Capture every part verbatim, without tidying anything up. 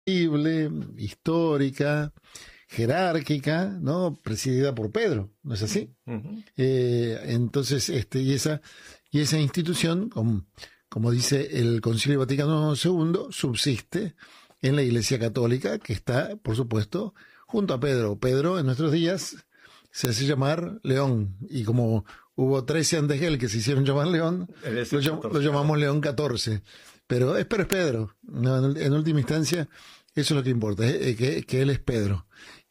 histórica, jerárquica, ¿no? Presidida por Pedro, ¿no es así? Uh-huh. Eh, entonces, este, y esa, y esa institución, como, como dice el Concilio Vaticano segundo, subsiste en la Iglesia Católica, que está, por supuesto, junto a Pedro. Pedro, en nuestros días, se hace llamar León, y como hubo trece antes de él que se hicieron llamar León, lo, lo llamamos León catorce. Pero es, pero es Pedro, ¿no? En, en última instancia, eso es lo que importa, es que, que él es Pedro,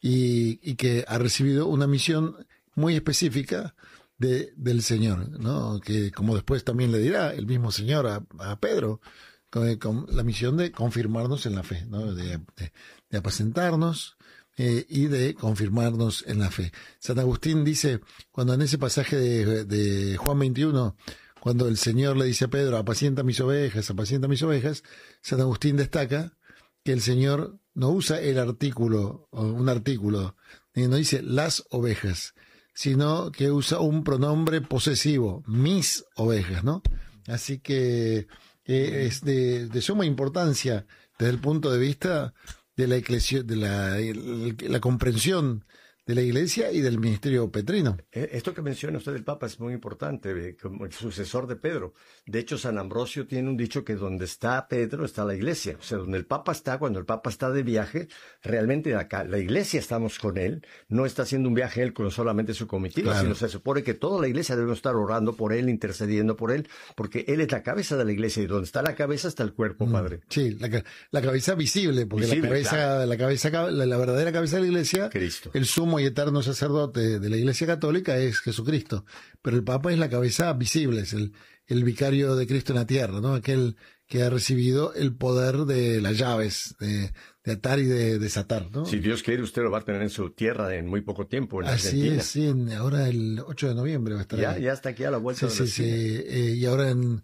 y, y que ha recibido una misión muy específica de, del Señor, ¿no? Que como después también le dirá el mismo Señor a, a Pedro, con, con la misión de confirmarnos en la fe, ¿no? De, de, de apacentarnos eh, y de confirmarnos en la fe. San Agustín dice, cuando en ese pasaje de, de Juan veintiuno, cuando el Señor le dice a Pedro, apacienta mis ovejas, apacienta mis ovejas, San Agustín destaca que el Señor no usa el artículo, o un artículo, no dice las ovejas, sino que usa un pronombre posesivo, mis ovejas, ¿no? Así que eh, es de, de suma importancia desde el punto de vista de la iglesia, de la, la comprensión de la Iglesia y del ministerio petrino. Esto que menciona usted del Papa es muy importante, como el sucesor de Pedro. De hecho, San Ambrosio tiene un dicho que donde está Pedro está la Iglesia. O sea, donde el Papa está, cuando el Papa está de viaje, realmente acá la Iglesia estamos con él. No está haciendo un viaje él con solamente su comitiva, claro, sino se supone que toda la Iglesia debe estar orando por él, intercediendo por él, porque él es la cabeza de la Iglesia y donde está la cabeza está el cuerpo, mm, Padre. Sí, la, la cabeza visible, porque visible, la cabeza, claro. la cabeza, la, la verdadera cabeza de la Iglesia, Cristo, el sumo y eterno sacerdote de la Iglesia Católica es Jesucristo, pero el Papa es la cabeza visible, es el, el vicario de Cristo en la tierra, ¿no? Aquel que ha recibido el poder de las llaves, de, de atar y de desatar, ¿no? Si Dios quiere, usted lo va a tener en su tierra en muy poco tiempo, en Así Argentina. es, sí, en, ahora el ocho de noviembre va a estar ya, ahí. Ya está aquí a la vuelta sí, de la sí, sí, eh, y ahora en,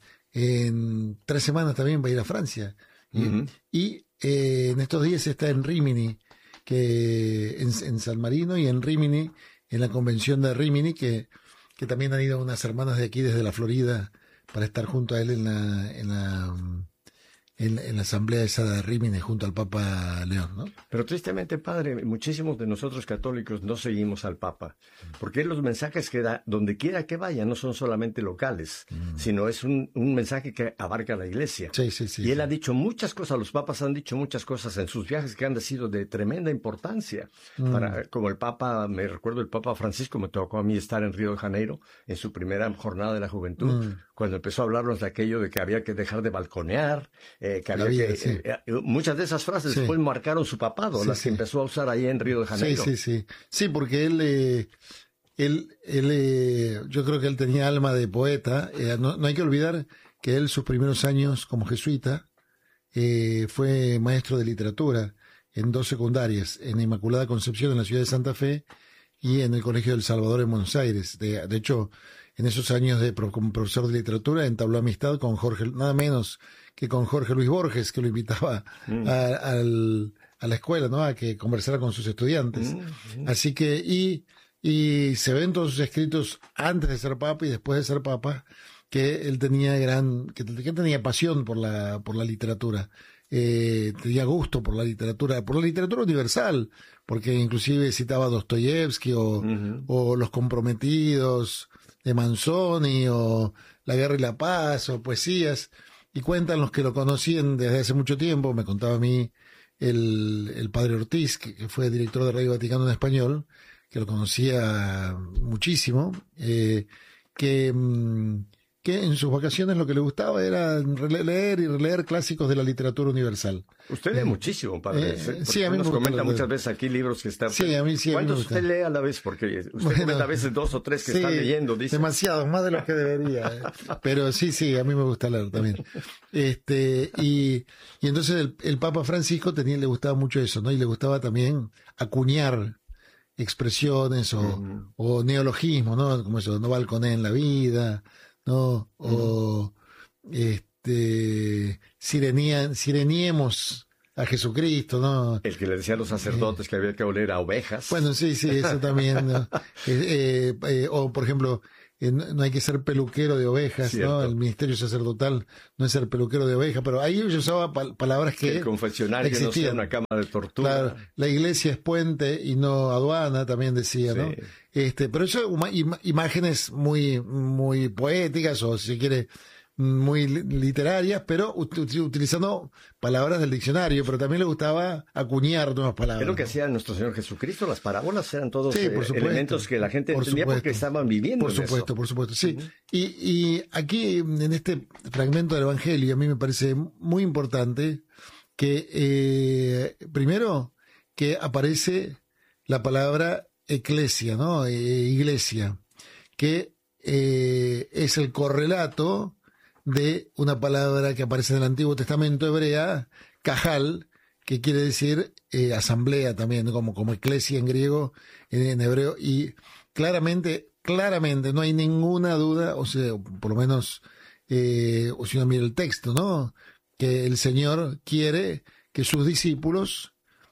en tres semanas también va a ir a Francia. Uh-huh. Y, y eh, en estos días está en Rímini, que en, en San Marino, y en Rímini, en la convención de Rímini, que, que también han ido unas hermanas de aquí desde la Florida para estar junto a él en la, en la, en, en la asamblea esa de Rímini junto al Papa León, ¿no? Pero tristemente, Padre, muchísimos de nosotros católicos no seguimos al Papa, porque los mensajes que da, donde quiera que vaya, no son solamente locales, mm. sino es un, un mensaje que abarca la Iglesia. Sí, sí, sí. Y él sí. ha dicho muchas cosas, los papas han dicho muchas cosas en sus viajes que han sido de tremenda importancia. Mm. Para, como el Papa, me recuerdo el Papa Francisco, me tocó a mí estar en Río de Janeiro, en su primera jornada de la juventud, mm. cuando empezó a hablarnos de aquello de que había que dejar de balconear, eh, que había vida, que... Sí. Eh, eh, muchas de esas frases sí. después marcaron su papado, sí, las sí. que empezó a usar ahí en Río de Janeiro. Sí, sí, sí. Sí, porque él... Eh... Él, él eh, yo creo que él tenía alma de poeta. Eh, no, no hay que olvidar que él, sus primeros años como jesuita, eh, fue maestro de literatura en dos secundarias, en Inmaculada Concepción en la ciudad de Santa Fe y en el Colegio del Salvador en Buenos Aires. De, de hecho, en esos años de como profesor de literatura entabló amistad con Jorge, nada menos que con Jorge Luis Borges, que lo invitaba mm. a, al, a la escuela, ¿no? A que conversara con sus estudiantes. Mm, mm. Así que, y Y se ven todos sus escritos antes de ser papa y después de ser papa, que él tenía gran, que, que tenía pasión por la, por la literatura, eh, tenía gusto por la literatura, por la literatura universal, porque inclusive citaba a Dostoyevsky o, uh-huh. o Los Comprometidos de Manzoni o La Guerra y la Paz o poesías, y cuentan los que lo conocían desde hace mucho tiempo, me contaba a mí el, el padre Ortiz, que, que fue director de Radio Vaticano en español, que lo conocía muchísimo, eh, que, que en sus vacaciones lo que le gustaba era leer y releer clásicos de la literatura universal. Usted lee eh, muchísimo, padre. Eh, sí, a mí nos me comenta gusta muchas veces aquí libros que están... Sí, a mí sí. ¿Cuántos a mí usted lee a la vez? Porque usted bueno, comenta a veces dos o tres que sí, está leyendo, dice. Demasiado, más de lo que debería. Eh. Pero sí, sí, a mí me gusta leer también. Este, y, y entonces el, el Papa Francisco tenía, le gustaba mucho eso, ¿no? Y le gustaba también acuñar expresiones o, uh-huh. o neologismos, ¿no? Como eso, no balconé en la vida, ¿no? O uh-huh. este sirenía, sireniemos a Jesucristo, ¿no? El que le decía a los sacerdotes eh, que había que oler a ovejas. Bueno, sí, sí, eso también, ¿no? eh, eh, eh, o por ejemplo, eh, no, no hay que ser peluquero de ovejas, ¿no? El ministerio sacerdotal no es ser peluquero de ovejas, pero ahí yo usaba pal- palabras que el confesionario existían. no sea una cama de tortura. Claro, la iglesia es puente y no aduana, también decía, ¿no? Sí. Este, pero eso, uma- im- imágenes muy, muy poéticas, o si se quiere, muy li- literarias, pero ut- ut- utilizando palabras del diccionario, pero también le gustaba acuñar nuevas palabras. Es lo que ¿no? hacía nuestro Señor Jesucristo, las parábolas eran todos Sí, eh, por supuesto. elementos que la gente Por entendía supuesto. porque estaban viviendo Por en supuesto, eso. por supuesto, sí. Ujú. y, y aquí, en este fragmento del Evangelio, a mí me parece muy importante que, eh, primero, que aparece la palabra eclesia, ¿no? Eh, iglesia, que eh, es el correlato de una palabra que aparece en el Antiguo Testamento hebrea, cajal, que quiere decir eh, asamblea también, ¿no? como, como eclesia en griego, en, en hebreo, y claramente, claramente, no hay ninguna duda, o sea, por lo menos, eh, o si uno mira el texto, ¿no? Que el Señor quiere que sus discípulos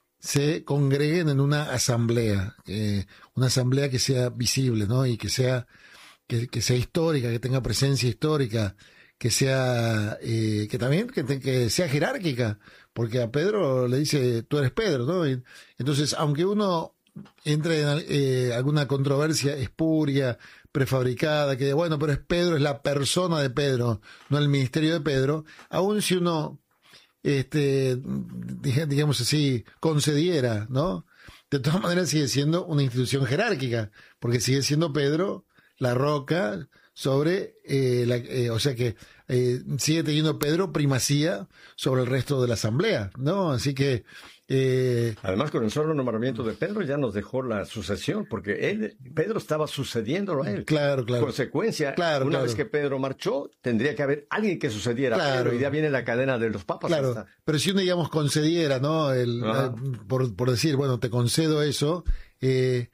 se congreguen en una asamblea, eh, una asamblea que sea visible, ¿no? Y que sea, que, que sea histórica, que tenga presencia histórica, que sea, eh, que también que, te- que sea jerárquica, porque a Pedro le dice, tú eres Pedro, ¿no? Y entonces, aunque uno entre en eh, alguna controversia espuria, prefabricada, que bueno, pero es Pedro, es la persona de Pedro, no el ministerio de Pedro, aun si uno, este, dij- digamos así, concediera, ¿no? De todas maneras sigue siendo una institución jerárquica, porque sigue siendo Pedro la roca sobre, eh, la, eh, o sea que eh, sigue teniendo Pedro primacía sobre el resto de la asamblea, ¿no? Así que eh, Además, con el solo nombramiento de Pedro ya nos dejó la sucesión, porque él, Pedro estaba sucediéndolo a él. claro, claro. Consecuencia, Claro, una claro. vez que Pedro marchó, tendría que haber alguien que sucediera a Claro. Pedro, y ya viene la cadena de los papas. Claro, hasta- pero si uno, digamos, concediera, ¿no? El, Ajá. eh, por, por decir, bueno, te concedo eso, eh,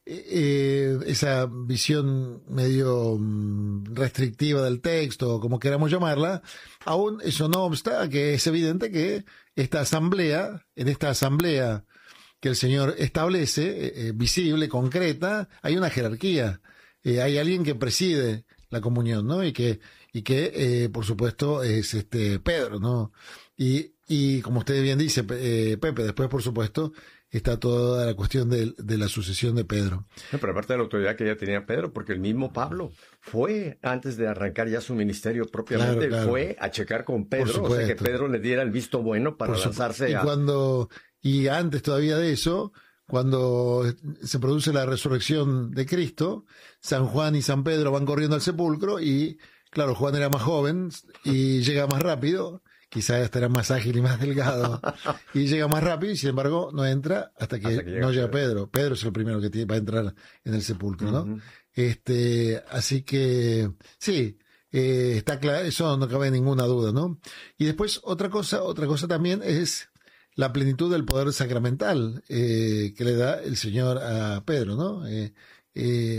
eh, esa visión medio mm, restrictiva del texto, como queramos llamarla, aún eso no obsta que es evidente que esta asamblea, en esta asamblea que el Señor establece, eh, eh, visible, concreta, hay una jerarquía, eh, hay alguien que preside la comunión, ¿no? Y que, y que eh, por supuesto, es este Pedro, ¿no? Y, y como usted bien dice, Pe- eh, Pepe, después, por supuesto, está toda la cuestión de, de la sucesión de Pedro. No, pero aparte de la autoridad que ya tenía Pedro, porque el mismo Pablo fue, antes de arrancar ya su ministerio propiamente, Claro, claro. fue a checar con Pedro, Por o sea que supuesto. Pedro le diera el visto bueno para Por supu- lanzarse y a... cuando, y antes todavía de eso, cuando se produce la resurrección de Cristo, San Juan y San Pedro van corriendo al sepulcro y, claro, Juan era más joven y llega más rápido, quizás hasta era más ágil y más delgado, y llega más rápido y sin embargo no entra hasta que, Hasta que llega no llega Pedro. Pedro. Pedro es el primero que tiene, va a entrar en el sepulcro, ¿no? Ujú. Este, así que, sí, eh, está claro, eso no cabe ninguna duda, ¿no? Y después otra cosa, otra cosa también es la plenitud del poder sacramental eh, que le da el Señor a Pedro, ¿no? Eh, eh,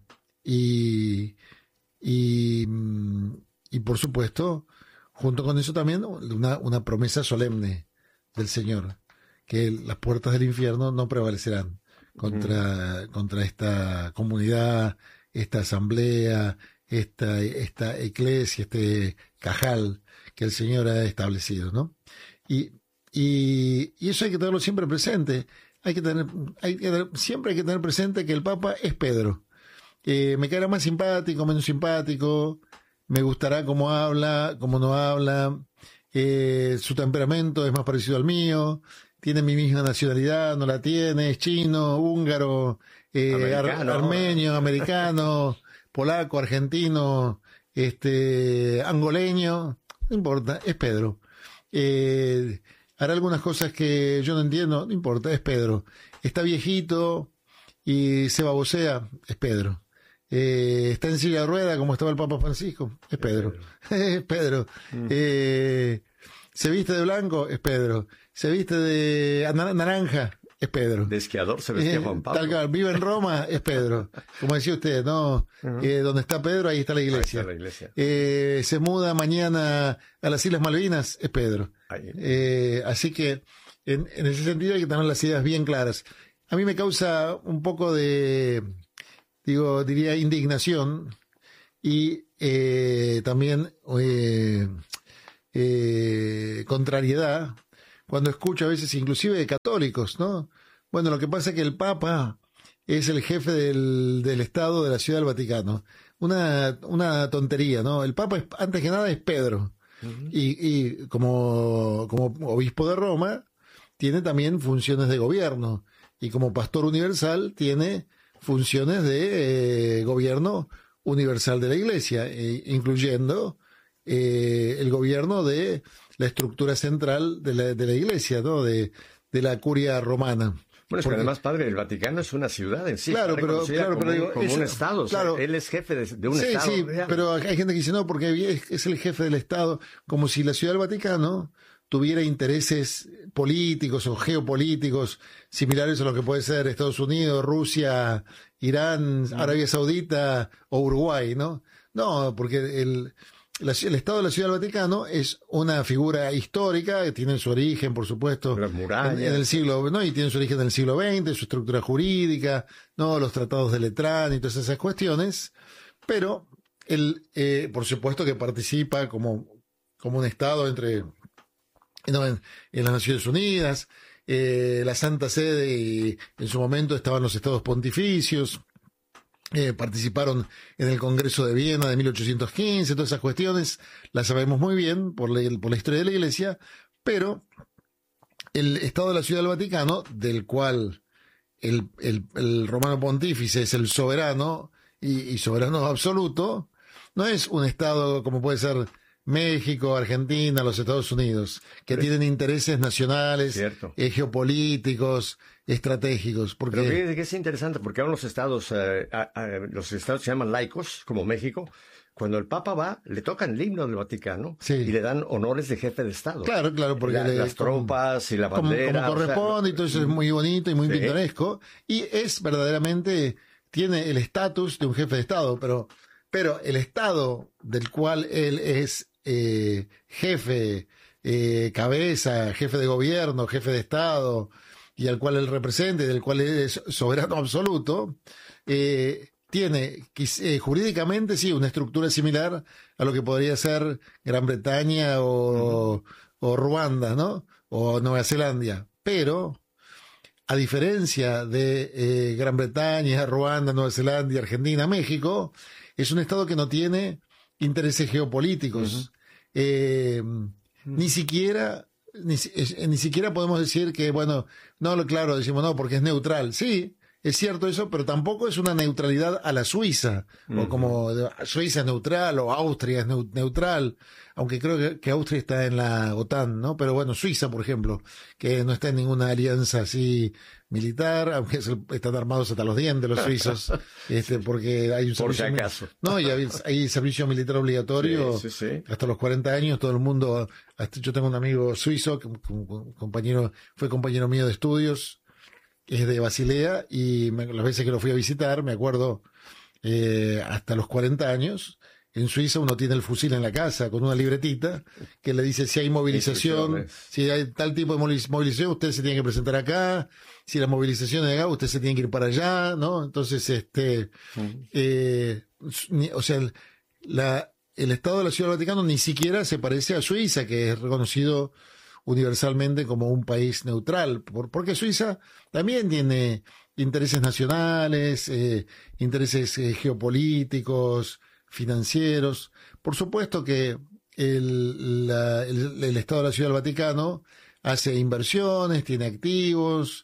y, y, y por supuesto, junto con eso también una, una promesa solemne del Señor, que las puertas del infierno no prevalecerán contra, uh-huh. contra esta comunidad, esta asamblea, esta, esta iglesia, este cajal que el Señor ha establecido, ¿no? Y, y, y eso hay que tenerlo siempre presente. Hay que tener, hay que tener, siempre hay que tener presente que el Papa es Pedro. Eh, me caerá más simpático, menos simpático, me gustará cómo habla, cómo no habla, eh, su temperamento es más parecido al mío, tiene mi misma nacionalidad, no la tiene, es chino, húngaro, eh, ar- armenio, americano, polaco, argentino, este, angoleño, no importa, es Pedro. Eh, hará algunas cosas que yo no entiendo, no importa, es Pedro. Está viejito y se babosea, es Pedro. Eh, está en silla de rueda como estaba el Papa Francisco, es Pedro. Es Pedro. Mm. Eh, se viste de blanco, es Pedro. Se viste de naranja, es Pedro. De esquiador se vestía eh, Juan Pablo. Tal cual, vive en Roma, es Pedro. Como decía usted, ¿no? Uh-huh. Eh, donde está Pedro, ahí está la iglesia. Ahí está la iglesia. Eh, se muda mañana a las Islas Malvinas, es Pedro. Eh, así que, en, en ese sentido hay que tener las ideas bien claras. A mí me causa un poco de, digo, diría indignación, y eh, también eh, eh, contrariedad cuando escucho a veces inclusive de católicos, ¿no? Bueno, lo que pasa es que el Papa es el jefe del, del Estado de la Ciudad del Vaticano. Una, una tontería, ¿no? El Papa, es, antes que nada, es Pedro. Uh-huh. Y, y como, como obispo de Roma, tiene también funciones de gobierno. Y como pastor universal, tiene funciones de eh, gobierno universal de la Iglesia, eh, incluyendo eh, el gobierno de la estructura central de la, de la Iglesia, ¿no? De, de la curia romana. Bueno, es Porque, que además, padre, el Vaticano es una ciudad en sí. Claro, pero, claro, como, pero digo, como es, un Estado. Claro, o sea, él es jefe de, de un sí, Estado. Sí, real. Pero hay gente que dice, no, porque es, es el jefe del Estado, como si la Ciudad del Vaticano tuviera intereses políticos o geopolíticos similares a lo que puede ser Estados Unidos, Rusia, Irán, mm. Arabia Saudita o Uruguay, ¿no? No, porque el... La, el Estado de la Ciudad del Vaticano es una figura histórica que tiene su origen, por supuesto, las murallas, en, en el siglo, ¿no? Y tiene su origen en el siglo veinte, su estructura jurídica, no, los tratados de Letrán y todas esas cuestiones. Pero él, eh, por supuesto, que participa como, como un Estado entre, no, en, en las Naciones Unidas, eh, la Santa Sede, y en su momento estaban los Estados Pontificios. Eh, participaron en el Congreso de Viena de mil ochocientos quince, todas esas cuestiones las sabemos muy bien por la, por la historia de la Iglesia, pero el Estado de la Ciudad del Vaticano, del cual el, el, el romano pontífice es el soberano y, y soberano absoluto, no es un Estado como puede ser México, Argentina, los Estados Unidos, que pero, tienen intereses nacionales, eh, geopolíticos, estratégicos. Porque... Pero fíjate que es interesante, porque ahora los estados, eh, a, a, los estados se llaman laicos, como México. Cuando el Papa va, le tocan el himno del Vaticano sí. y le dan honores de jefe de Estado. Claro, claro, porque la, le, las tropas como, y la bandera. Como, como corresponde, o sea, y todo eso es muy bonito y muy sí. pintoresco. Y es verdaderamente, tiene el estatus de un jefe de Estado, pero, pero el Estado del cual él es eh, jefe, eh, cabeza, jefe de gobierno, jefe de Estado, y al cual él representa, del cual él es soberano absoluto, eh, tiene eh, jurídicamente sí una estructura similar a lo que podría ser Gran Bretaña o, uh-huh. o Ruanda, ¿no? O Nueva Zelanda, pero a diferencia de eh, Gran Bretaña, Ruanda, Nueva Zelanda, Argentina, México, es un Estado que no tiene intereses geopolíticos. Uh-huh. Eh, uh-huh. Ni siquiera Ni, ni siquiera podemos decir que, bueno, no, claro, decimos no, porque es neutral. Sí, es cierto eso, pero tampoco es una neutralidad a la Suiza, uh-huh. o como Suiza es neutral, o Austria es neutral, aunque creo que, que Austria está en la OTAN, ¿no? Pero bueno, Suiza, por ejemplo, que no está en ninguna alianza así militar, aunque están armados hasta los dientes los suizos, este, porque hay un por servicio, si acaso. No, y hay, hay servicio militar obligatorio sí, sí, sí. hasta los cuarenta años, todo el mundo, hasta, yo tengo un amigo suizo, compañero, fue compañero mío de estudios, es de Basilea, y me, las veces que lo fui a visitar, me acuerdo, eh, hasta los cuarenta años, en Suiza uno tiene el fusil en la casa con una libretita que le dice si hay movilización, si hay tal tipo de movilización, usted se tiene que presentar acá, si la movilización es de acá, usted se tiene que ir para allá, ¿no? Entonces, este, uh-huh. eh, o sea, el, la, el Estado de la Ciudad del Vaticano ni siquiera se parece a Suiza, que es reconocido universalmente como un país neutral, por, porque Suiza también tiene intereses nacionales, eh, intereses eh, geopolíticos, financieros. Por supuesto que el, la, el, el Estado de la Ciudad del Vaticano hace inversiones, tiene activos,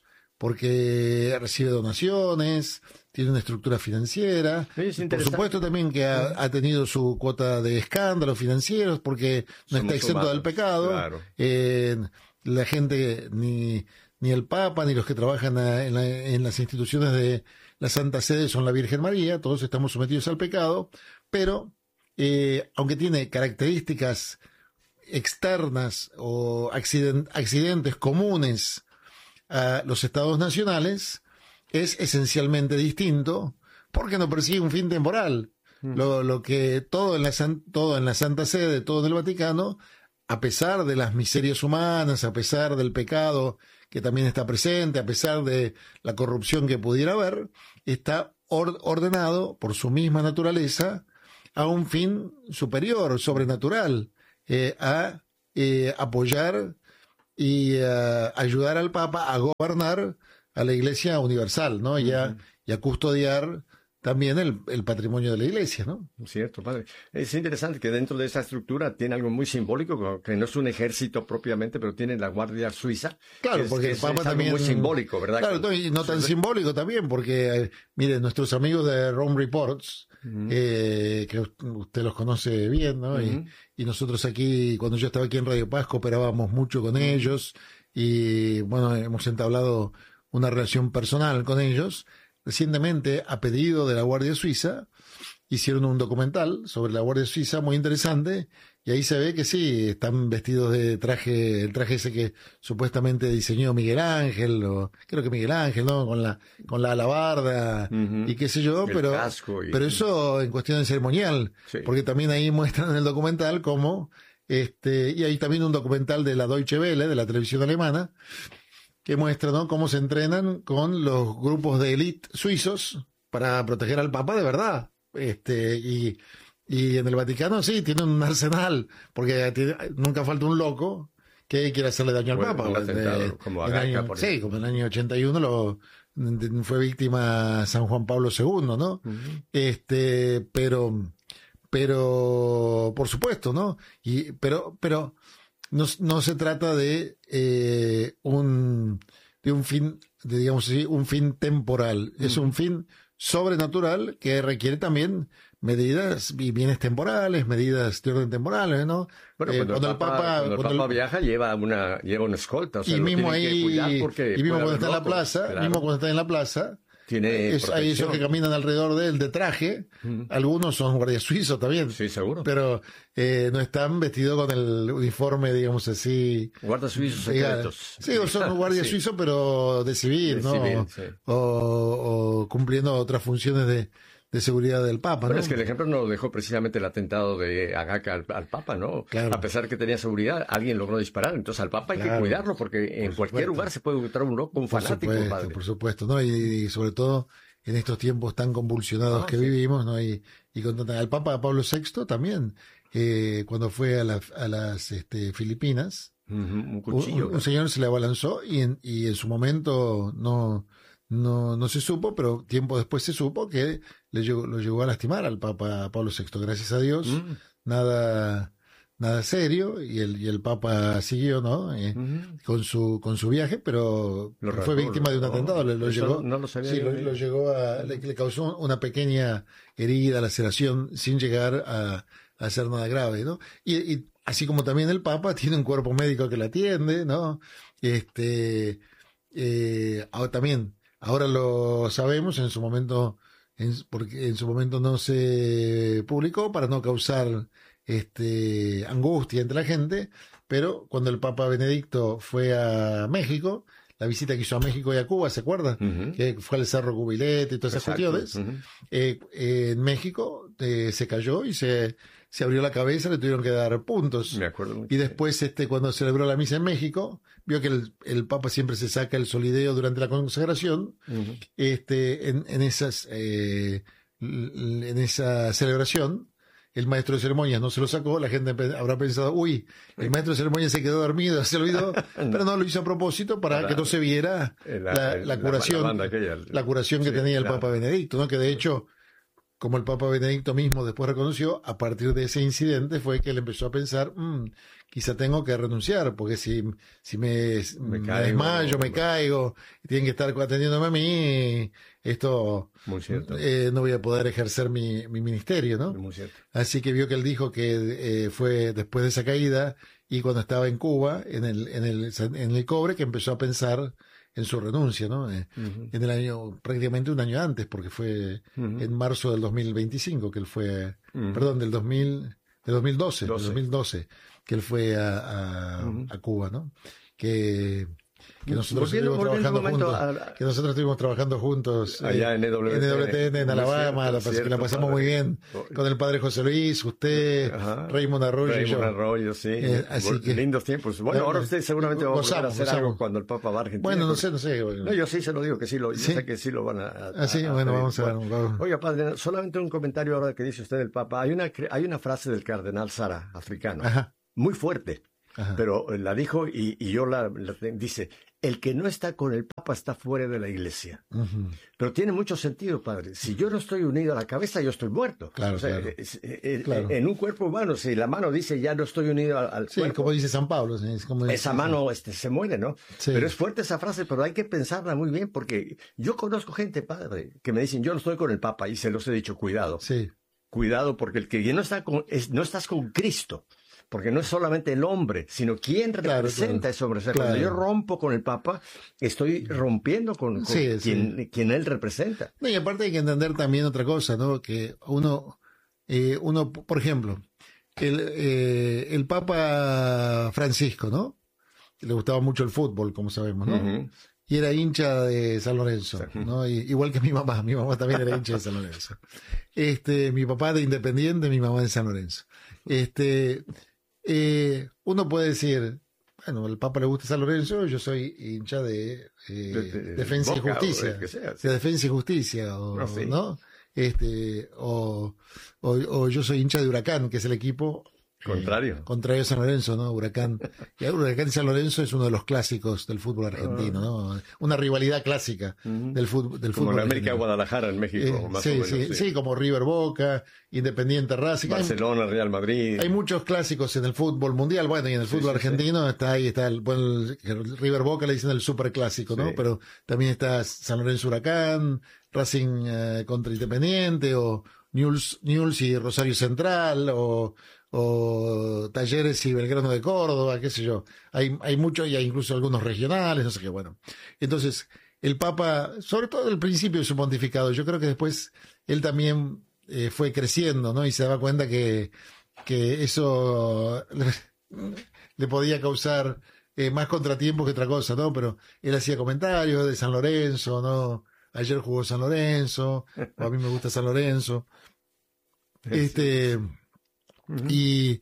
porque recibe donaciones, tiene una estructura financiera. Por supuesto también que ha, ha tenido su cuota de escándalos financieros, porque no Somos está exento humanos, del pecado. Claro. Eh, la gente, ni, ni el Papa, ni los que trabajan a, en, la, en las instituciones de la Santa Sede son la Virgen María, todos estamos sometidos al pecado, pero eh, aunque tiene características externas o accident, accidentes comunes a los estados nacionales, es esencialmente distinto porque no persigue un fin temporal. Mm. Lo, lo que todo en, la, todo en la Santa Sede, todo en el Vaticano, a pesar de las miserias humanas, a pesar del pecado que también está presente, a pesar de la corrupción que pudiera haber, está or, ordenado por su misma naturaleza a un fin superior, sobrenatural, eh, a eh, apoyar y uh, ayudar al Papa a gobernar a la Iglesia universal, ¿no? Y a, uh-huh. y a custodiar también el, el patrimonio de la Iglesia, ¿no? Cierto, padre. Es interesante que dentro de esa estructura tiene algo muy simbólico, que no es un ejército propiamente, pero tiene la Guardia Suiza. Claro, es, porque es, el Papa es también algo muy simbólico, ¿verdad? Claro, y no tan sí, simbólico también, porque, eh, miren, nuestros amigos de Rome Reports, uh-huh. eh, que usted los conoce bien, ¿no? Uh-huh. Y, y nosotros aquí, cuando yo estaba aquí en Radio Paz, cooperábamos mucho con uh-huh. ellos, y bueno, hemos entablado una relación personal con ellos. Recientemente, a pedido de la Guardia Suiza, hicieron un documental sobre la Guardia Suiza muy interesante, y ahí se ve que sí, están vestidos de traje, el traje ese que supuestamente diseñó Miguel Ángel, o creo que Miguel Ángel, ¿no? Con la, con la alabarda, uh-huh. y qué sé yo, el pero, casco y... pero eso en cuestión de ceremonial, sí. Porque también ahí muestran en el documental cómo, este, y hay también un documental de la Deutsche Welle, de la televisión alemana, que muestra, ¿no?, cómo se entrenan con los grupos de élite suizos para proteger al Papa de verdad. Este, y, y en el Vaticano sí, tienen un arsenal, porque tiene, nunca falta un loco que quiere hacerle daño al bueno, Papa. Un atentado, eh, como Agaca, año, por sí, como en el año ochenta y uno lo, fue víctima San Juan Pablo segundo, ¿no? Uh-huh. Este, pero, pero, por supuesto, ¿no? Y, pero, pero, No, no se trata de eh, un de un fin, de, digamos así, un fin temporal. Mm. Es un fin sobrenatural que requiere también medidas y bienes temporales, medidas de orden temporales, ¿no? Bueno, eh, cuando, cuando el Papa, Papa, cuando el Papa el, viaja lleva una lleva una escolta, o sea, y lo mismo tiene ahí, que cuidar porque y mismo cuando está loco, en la plaza, claro. mismo cuando está en la plaza. Tiene es, hay esos que caminan alrededor de él de traje, uh-huh. Algunos son guardias suizos también. Sí, seguro. Pero eh, no están vestidos con el uniforme, digamos así. Guardias suizos secretos. Sí, son guardias sí. suizos, pero de civil, de ¿no? Civil, sí. o, o cumpliendo otras funciones de, de seguridad del Papa, Pero ¿no? es que el ejemplo no lo dejó precisamente el atentado de Agaca al, al Papa, ¿no? Claro. A pesar que tenía seguridad, alguien logró disparar. Entonces al Papa hay claro. que cuidarlo, porque en por cualquier supuesto. lugar se puede encontrar un loco, un por fanático, supuesto, padre. Por supuesto, ¿no? Y, y sobre todo en estos tiempos tan convulsionados ah, que sí. vivimos, ¿no? Y, y con tanta... Al Papa Pablo sexto también, eh, cuando fue a, la, a las este, Filipinas, uh-huh. un, cuchillo, un, un señor se le abalanzó y en, y en su momento no, no, no se supo, pero tiempo después se supo que le llegó, lo llegó a lastimar al Papa Pablo sexto. Gracias a Dios, uh-huh. nada... nada serio, y el y el Papa siguió, ¿no? Eh, uh-huh. con su con su viaje, pero lo fue rató, víctima de un atentado, no, le lo llegó, no lo sabía sí, lo, lo llegó a le, le causó una pequeña herida, laceración, sin llegar a, a hacer nada grave, ¿no? Y, y así como también el Papa tiene un cuerpo médico que la atiende, ¿no? Este eh, ahora también, ahora lo sabemos, en su momento en, porque en su momento no se publicó para no causar este angustia entre la gente, pero cuando el Papa Benedicto fue a México, la visita que hizo a México y a Cuba, ¿se acuerda? Uh-huh. Que fue al Cerro Cubilete y todas esas Exacto. cuestiones. Uh-huh. eh, eh, en México eh, se cayó y se, se abrió la cabeza, le tuvieron que dar puntos. Me acuerdo mucho. Y después, este, cuando celebró la misa en México, vio que el, el Papa siempre se saca el solideo durante la consagración. Uh-huh. Este, en, en esas, eh, en esa celebración, el maestro de ceremonias no se lo sacó, la gente habrá pensado, uy, el maestro de ceremonias se quedó dormido, se olvidó, no. Pero no, lo hizo a propósito para la, que no se viera la, la, la curación, la, aquella, la curación que sí, tenía el claro. Papa Benedicto, ¿no? Que de hecho, como el Papa Benedicto mismo después reconoció, a partir de ese incidente fue que él empezó a pensar, mmm, quizá tengo que renunciar, porque si, si me, me, me caigo, desmayo, me caigo, y tienen que estar atendiéndome a mí, esto Muy cierto. Eh, no voy a poder ejercer mi, mi ministerio, ¿no? Muy cierto. Así que vio que él dijo que eh, fue después de esa caída y cuando estaba en Cuba, en el, en el, en el cobre, que empezó a pensar en su renuncia, ¿no? Eh, uh-huh. En el año, prácticamente un año antes, porque fue uh-huh. en marzo del dos mil veinticinco que él fue, uh-huh. perdón, del dos mil, del dos mil doce, del dos mil doce, que él fue a, a, uh-huh. a Cuba, ¿no? Que, que nosotros Volviendo- estuvimos volviendo un trabajando momento juntos, a la- que nosotros estuvimos trabajando juntos eh, Allá en E W T N, en E W T N, en muy Alabama, cierto, la, pas- cierto, la pasamos padre. muy bien con el padre José Luis, usted, Ajá. Raymond Arroyo y yo. Raymond Arroyo, sí. Eh, así Vol- que- lindos tiempos. Bueno, ahora usted seguramente va a volver a Gozamos, hacer gozamos. algo cuando el Papa va a Argentina. Bueno, no porque- sé, no sé. bueno. No, yo sí se lo digo, que sí lo, yo ¿Sí? sé que sí lo van a... a- Ah, sí, a- a bueno, pedir. vamos a ver. vamos. Oiga, padre, solamente un comentario ahora que dice usted del Papa. Hay una, cre- hay una frase del cardenal Sara, africano, Ajá, muy fuerte, ajá. pero la dijo y, y yo la, la- dice, el que no está con el Papa está fuera de la iglesia. Ujú. Pero tiene mucho sentido, padre. Si yo no estoy unido a la cabeza, yo estoy muerto. Claro, O sea, claro. es- eh, Claro. En un cuerpo humano, si la mano dice ya no estoy unido al, al Sí, cuerpo, como dice San Pablo. sí, es como dice- esa mano este, se muere, ¿no? Sí. Pero es fuerte esa frase, pero hay que pensarla muy bien, porque yo conozco gente, padre, que me dicen, yo no estoy con el Papa, y se los he dicho, cuidado, Sí, cuidado, porque el que no está con, es, no estás con Cristo, porque no es solamente el hombre, sino quién Claro, representa claro. a ese hombre. O sea, Claro. cuando yo rompo con el Papa, estoy rompiendo con, con Sí, sí. quien, quien él representa. No, y aparte hay que entender también otra cosa, ¿no? Que uno, eh, uno por ejemplo, el, eh, el Papa Francisco, ¿no? Le gustaba mucho el fútbol, como sabemos, ¿no? Ujú. Y era hincha de San Lorenzo, Sí. ¿no? Y- igual que mi mamá, mi mamá también era hincha de San Lorenzo. Este, mi papá de Independiente, mi mamá de San Lorenzo. Este, eh, uno puede decir, bueno, al Papa le gusta San Lorenzo, yo soy hincha de, eh, De- de- Defensa y Boca, o Justicia. el que sea, sí. De Defensa y Justicia, o, Ah, sí. ¿no? Este, o, o, o yo soy hincha de Huracán, que es el equipo Contrario. eh, contrario a San Lorenzo, ¿no? Huracán. Y Huracán y San Lorenzo es uno de los clásicos del fútbol argentino, ¿no? Una rivalidad clásica Ujú. del fútbol, del Como fútbol en América argentino. Guadalajara en México, Eh, más sí, o menos. sí, sí. sí, como River Boca, Independiente Racing. Hay- Barcelona, Real Madrid. Hay muchos clásicos en el fútbol mundial, bueno, y en el Sí, fútbol sí, sí. argentino está ahí, está el, bueno, el River Boca le dicen el super clásico, ¿no? Sí. Pero también está San Lorenzo Huracán, Racing eh, contra Independiente, o Newell's, Newell's y Rosario Central, o, o Talleres y Belgrano de Córdoba, qué sé yo. Hay, hay muchos, y hay incluso algunos regionales, no sé qué, bueno. Entonces, el Papa, sobre todo al principio de su pontificado, yo creo que después él también eh, fue creciendo, ¿no? Y se daba cuenta que, que eso le, le podía causar eh, más contratiempos que otra cosa, ¿no? Pero él hacía comentarios de San Lorenzo, ¿no? Ayer jugó San Lorenzo, o a mí me gusta San Lorenzo. Este, Ujú. y,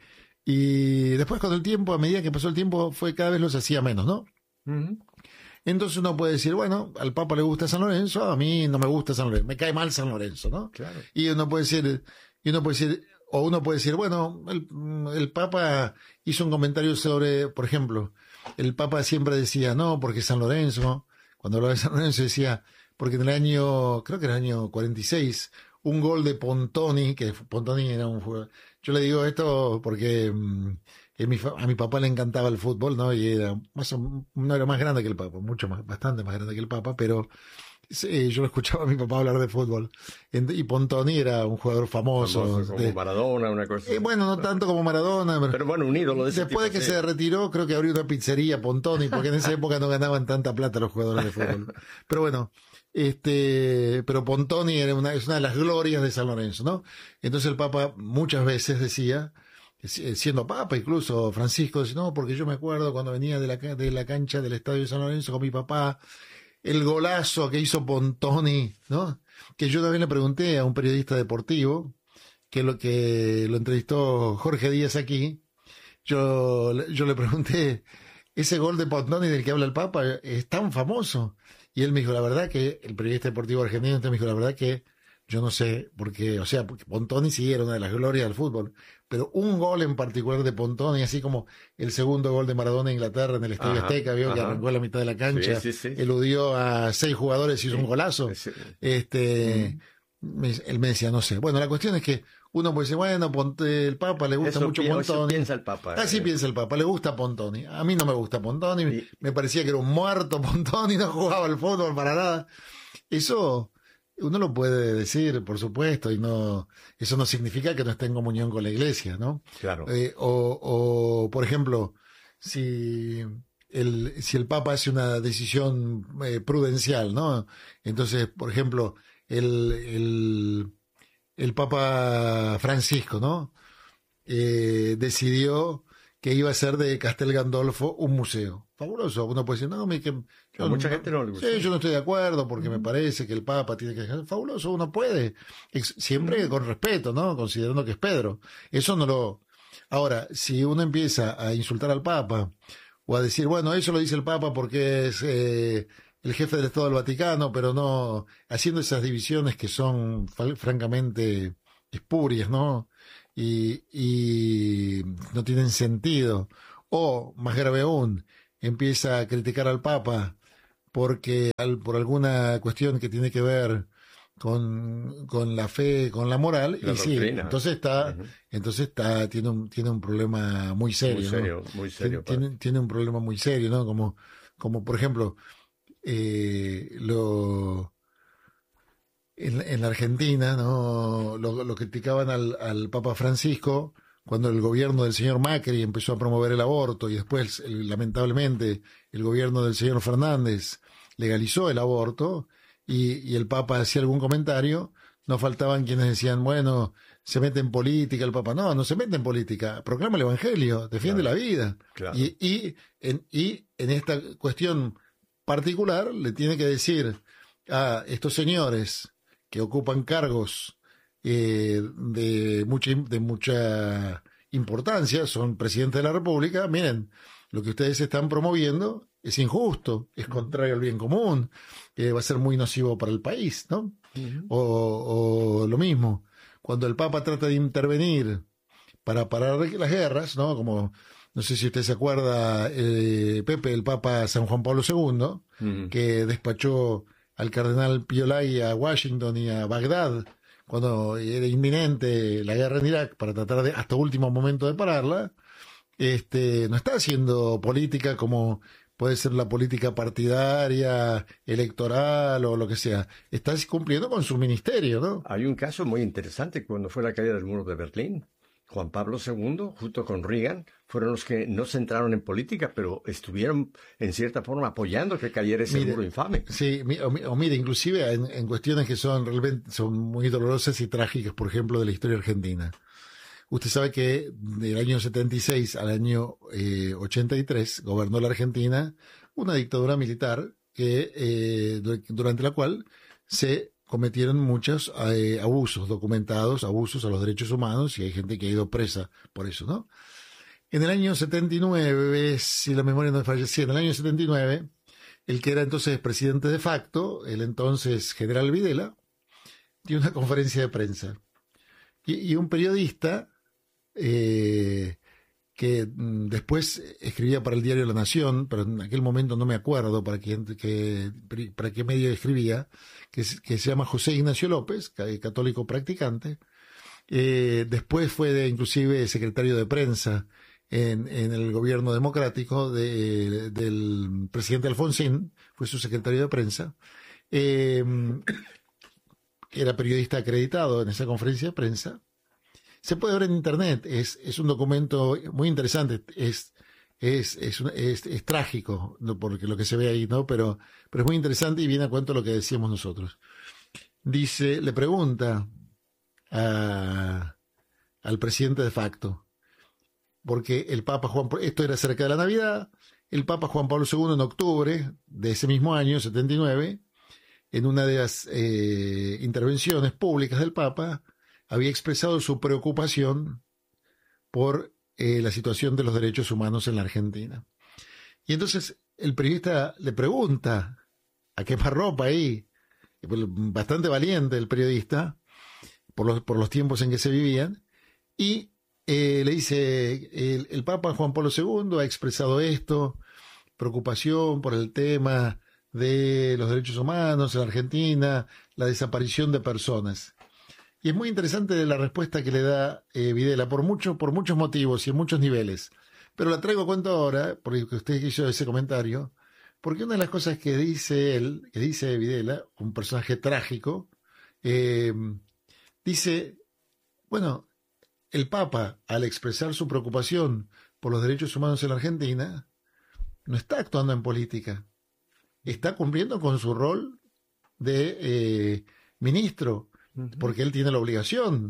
y después con el tiempo, a medida que pasó el tiempo, fue cada vez los hacía menos, ¿no? Ujú. Entonces uno puede decir, bueno, al Papa le gusta San Lorenzo, a mí no me gusta San Lorenzo, me cae mal San Lorenzo, ¿no? Claro. Y uno puede decir, y uno puede decir, o uno puede decir, bueno, el, el Papa hizo un comentario sobre, por ejemplo, el Papa siempre decía, no, porque San Lorenzo, cuando hablaba de San Lorenzo decía, porque en el año, creo que en el año cuarenta y seis, un gol de Pontoni, que Pontoni era un jugador, yo le digo esto porque mm, en mi fa- a mi papá le encantaba el fútbol, ¿no? Y era más o- no era más grande que el Papa, mucho más, bastante más grande que el Papa, pero sí, yo lo escuchaba a mi papá hablar de fútbol. En- Y Pontoni era un jugador famoso. Famoso, como de- Maradona, una cosa. eh, bueno, no tanto como Maradona, pero, Pero bueno, un ídolo de ese después de tipo, que sí. se retiró, creo que abrió una pizzería Pontoni, porque en esa época no ganaban tanta plata los jugadores de fútbol. Pero bueno, este, pero Pontoni era una, es una de las glorias de San Lorenzo, ¿no? Entonces el Papa muchas veces decía, si- siendo Papa incluso, Francisco decía, no, porque yo me acuerdo cuando venía de la, ca- de la cancha del Estadio de San Lorenzo con mi papá, el golazo que hizo Pontoni, ¿no? Que yo también le pregunté a un periodista deportivo, que lo que lo entrevistó Jorge Díaz aquí, yo, yo le pregunté, ese gol de Pontoni del que habla el Papa es tan famoso. Y él me dijo, la verdad que, el periodista deportivo argentino entonces me dijo, la verdad que yo no sé, porque, o sea, porque Pontoni sí era una de las glorias del fútbol, pero un gol en particular de Pontoni, así como el segundo gol de Maradona en Inglaterra en el Estadio Ajá, Azteca, vio que ajá. arrancó a la mitad de la cancha, Sí, sí, sí. eludió a seis jugadores y hizo un golazo. Sí. Este, me- él me decía, no sé. Bueno, la cuestión es que uno puede decir, bueno, Ponte, el Papa le gusta Eso, mucho pi- eso Pontoni. piensa el Papa. Así eh. piensa el Papa, le gusta Pontoni. A mí no me gusta Pontoni, Y- me parecía que era un muerto Pontoni, no jugaba al fútbol para nada. Eso uno lo puede decir, por supuesto, y no, eso no significa que no esté en comunión con la iglesia, ¿no? Claro. Eh, o, o, por ejemplo, si el, si el Papa hace una decisión eh, prudencial, ¿no? Entonces, por ejemplo, el, el, el Papa Francisco, ¿no? Eh, decidió que iba a ser de Castel Gandolfo un museo. fabuloso. Uno puede decir, no, me, que, yo, a mucha gente no le gusta. Sí, yo no estoy de acuerdo porque uh-huh. me parece que el Papa tiene que dejar. Fabuloso, uno puede. Ex- siempre uh-huh. con respeto, ¿no? Considerando que es Pedro. Eso no lo... Ahora, si uno empieza a insultar al Papa o a decir, bueno, eso lo dice el Papa porque es eh, el jefe del Estado del Vaticano, pero no haciendo esas divisiones que son francamente espurias, ¿no? Y, y no tienen sentido. O, más grave aún, empieza a criticar al Papa porque al, por alguna cuestión que tiene que ver con, con la fe, con la moral, la y sí, entonces está, uh-huh. entonces está, tiene un, tiene un problema muy serio, muy serio, ¿no? muy serio tiene, tiene, tiene un problema muy serio, ¿no? Como, como por ejemplo, eh, lo en, en la Argentina, ¿no? Lo, lo criticaban al, al Papa Francisco cuando el gobierno del señor Macri empezó a promover el aborto y después, el, lamentablemente, el gobierno del señor Fernández legalizó el aborto y, y el Papa hacía algún comentario, no faltaban quienes decían, bueno, se mete en política el Papa. No, no se mete en política, proclama el Evangelio, defiende claro, la vida. Claro. Y, y, en, y en esta cuestión particular le tiene que decir a estos señores que ocupan cargos eh, de mucha de mucha importancia, son presidentes de la República, miren, lo que ustedes están promoviendo es injusto, es contrario al bien común, eh, va a ser muy nocivo para el país, ¿no? Uh-huh. O, o lo mismo, cuando el Papa trata de intervenir para parar las guerras, ¿no? Como, no sé si usted se acuerda, eh, Pepe, el Papa San Juan Pablo segundo, uh-huh. que despachó al cardenal Pío Lay a Washington y a Bagdad cuando era inminente la guerra en Irak para tratar de hasta último momento de pararla. Este, no está haciendo política como puede ser la política partidaria, electoral o lo que sea. Está cumpliendo con su ministerio, ¿no? Hay un caso muy interesante cuando fue la caída del muro de Berlín. Juan Pablo segundo, junto con Reagan, fueron los que no se entraron en política, pero estuvieron, en cierta forma, apoyando que cayera ese mire, muro infame. Sí, o, o mire, inclusive en, en cuestiones que son realmente son muy dolorosas y trágicas, por ejemplo, de la historia argentina. Usted sabe que del año setenta y seis al año eh, ochenta y tres gobernó la Argentina una dictadura militar que eh, durante la cual se cometieron muchos eh, abusos documentados, abusos a los derechos humanos, y hay gente que ha ido presa por eso, ¿no? En el año setenta y nueve, si la memoria no me falla, sí, en el año setenta y nueve, el que era entonces presidente de facto, el entonces general Videla, dio una conferencia de prensa. Y, y un periodista eh, que mm, después escribía para el diario La Nación, pero en aquel momento no me acuerdo para qué, que, para qué medio escribía, que, que se llama José Ignacio López, católico practicante. Eh, después fue de, inclusive secretario de prensa en, en el gobierno democrático de, del presidente Alfonsín, fue su secretario de prensa. Eh, era periodista acreditado en esa conferencia de prensa. Se puede ver en internet, es, es un documento muy interesante, es, es, es, es, es trágico, ¿no? Porque lo que se ve ahí, ¿no? Pero, pero es muy interesante y viene a cuento lo que decíamos nosotros. Dice, le pregunta a, al presidente de facto, porque el Papa Juan, esto era cerca de la Navidad, el Papa Juan Pablo segundo en octubre de ese mismo año, setenta y nueve, en una de las eh, intervenciones públicas del Papa, había expresado su preocupación por eh, la situación de los derechos humanos en la Argentina. Y entonces el periodista le pregunta a quemarropa ahí, bastante valiente el periodista, por los, por los tiempos en que se vivían, y eh, le dice, el, el Papa Juan Pablo segundo ha expresado esto, preocupación por el tema de los derechos humanos en la Argentina, la desaparición de personas. Y es muy interesante la respuesta que le da eh, Videla por, mucho, por muchos motivos y en muchos niveles. Pero la traigo a cuento ahora, porque usted hizo ese comentario, porque una de las cosas que dice él, que dice Videla, un personaje trágico, eh, dice, bueno, el Papa, al expresar su preocupación por los derechos humanos en la Argentina, no está actuando en política, está cumpliendo con su rol de eh, ministro, porque él tiene la obligación